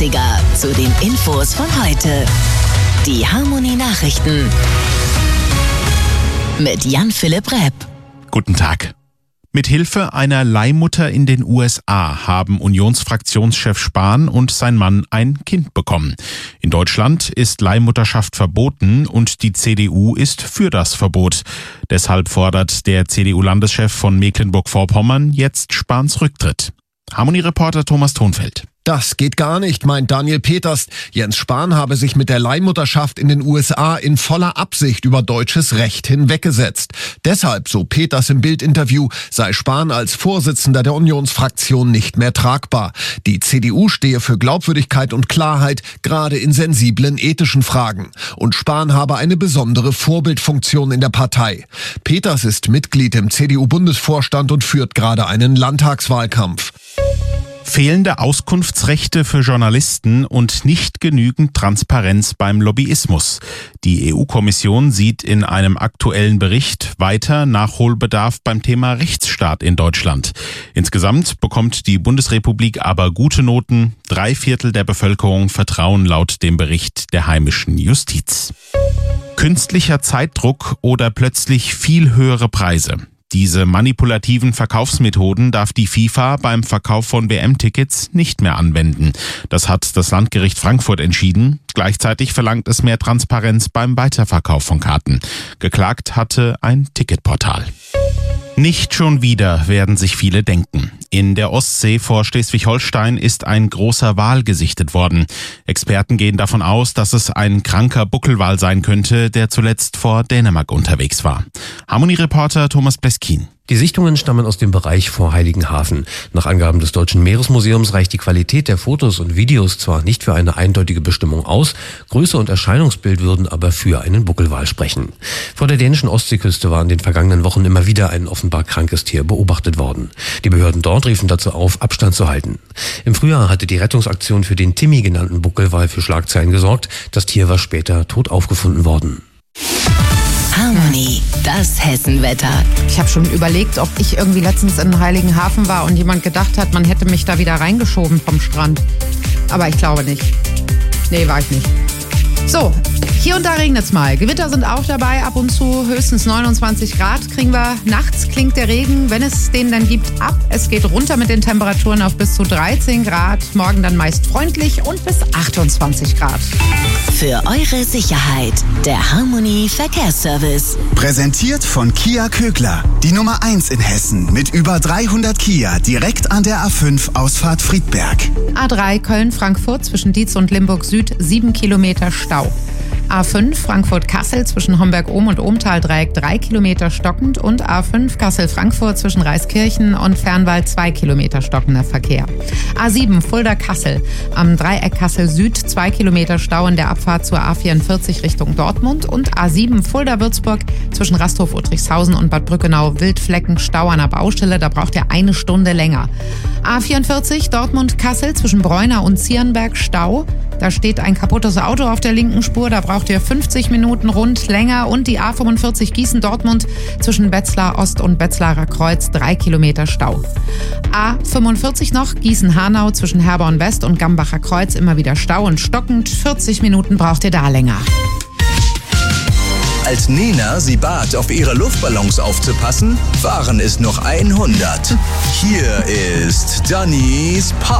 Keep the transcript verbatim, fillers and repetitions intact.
dreißiger zu den Infos von heute. Die Harmony Nachrichten mit Jan-Philipp Repp. Guten Tag. Mit Hilfe einer Leihmutter in den U S A haben Unionsfraktionschef Spahn und sein Mann ein Kind bekommen. In Deutschland ist Leihmutterschaft verboten und die C D U ist für das Verbot. Deshalb fordert der C D U-Landeschef von Mecklenburg-Vorpommern jetzt Spahns Rücktritt. Harmony-Reporter Thomas Thonfeld. Das geht gar nicht, meint Daniel Peters. Jens Spahn habe sich mit der Leihmutterschaft in den U S A in voller Absicht über deutsches Recht hinweggesetzt. Deshalb, so Peters im Bild-Interview, sei Spahn als Vorsitzender der Unionsfraktion nicht mehr tragbar. Die C D U stehe für Glaubwürdigkeit und Klarheit, gerade in sensiblen ethischen Fragen. Und Spahn habe eine besondere Vorbildfunktion in der Partei. Peters ist Mitglied im C D U-Bundesvorstand und führt gerade einen Landtagswahlkampf. Fehlende Auskunftsrechte für Journalisten und nicht genügend Transparenz beim Lobbyismus. Die E U-Kommission sieht in einem aktuellen Bericht weiter Nachholbedarf beim Thema Rechtsstaat in Deutschland. Insgesamt bekommt die Bundesrepublik aber gute Noten. Drei Viertel der Bevölkerung vertrauen laut dem Bericht der heimischen Justiz. Künstlicher Zeitdruck oder plötzlich viel höhere Preise. Diese manipulativen Verkaufsmethoden darf die FIFA beim Verkauf von W M-Tickets nicht mehr anwenden. Das hat das Landgericht Frankfurt entschieden. Gleichzeitig verlangt es mehr Transparenz beim Weiterverkauf von Karten. Geklagt hatte ein Ticketportal. Nicht schon wieder, werden sich viele denken. In der Ostsee vor Schleswig-Holstein ist ein großer Wal gesichtet worden. Experten gehen davon aus, dass es ein kranker Buckelwal sein könnte, der zuletzt vor Dänemark unterwegs war. Harmony-Reporter Thomas Bleskin. Die Sichtungen stammen aus dem Bereich vor Heiligenhafen. Nach Angaben des Deutschen Meeresmuseums reicht die Qualität der Fotos und Videos zwar nicht für eine eindeutige Bestimmung aus, Größe und Erscheinungsbild würden aber für einen Buckelwal sprechen. Vor der dänischen Ostseeküste war in den vergangenen Wochen immer wieder ein offenbar krankes Tier beobachtet worden. Die Behörden dort riefen dazu auf, Abstand zu halten. Im Frühjahr hatte die Rettungsaktion für den Timmy genannten Buckelwal für Schlagzeilen gesorgt. Das Tier war später tot aufgefunden worden. Harmony, das Hessenwetter. Ich habe schon überlegt, ob ich irgendwie letztens in Heiligenhafen war und jemand gedacht hat, man hätte mich da wieder reingeschoben vom Strand. Aber ich glaube nicht. Nee, war ich nicht. So, hier und da regnet's mal. Gewitter sind auch dabei, ab und zu höchstens neunundzwanzig Grad kriegen wir. Nachts klingt der Regen, wenn es den dann gibt, ab. Es geht runter mit den Temperaturen auf bis zu dreizehn Grad. Morgen dann meist freundlich und bis achtundzwanzig Grad. Für eure Sicherheit, der Harmony Verkehrsservice. Präsentiert von Kia Kögler. Die Nummer eins in Hessen mit über dreihundert Kia direkt an der A fünf Ausfahrt Friedberg. A drei Köln-Frankfurt zwischen Dietz und Limburg Süd, sieben Kilometer Stau. A fünf Frankfurt-Kassel zwischen Homberg-Ohm und Ohmtal-Dreieck drei Kilometer stockend und A fünf Kassel-Frankfurt zwischen Reiskirchen und Fernwald zwei Kilometer stockender Verkehr. A sieben Fulda-Kassel am Dreieck Kassel-Süd zwei Kilometer Stau in der Abfahrt zur A vierundvierzig Richtung Dortmund und A sieben Fulda-Würzburg zwischen Rasthof-Udricshausen und Bad Brückenau-Wildflecken Stau an der Baustelle, da braucht ihr eine Stunde länger. A vierundvierzig Dortmund-Kassel zwischen Bräuner und Zierenberg Stau. Da steht ein kaputtes Auto auf der linken Spur, da braucht ihr fünfzig Minuten rund länger. Und die A fünfundvierzig Gießen-Dortmund zwischen Wetzlar Ost und Wetzlarer Kreuz, drei Kilometer Stau. A fünfundvierzig noch, Gießen-Hanau zwischen Herborn West und Gambacher Kreuz, immer wieder Stau und stockend. vierzig Minuten braucht ihr da länger. Als Nena sie bat, auf ihre Luftballons aufzupassen, waren es noch hundert. Hier ist Dannys Power.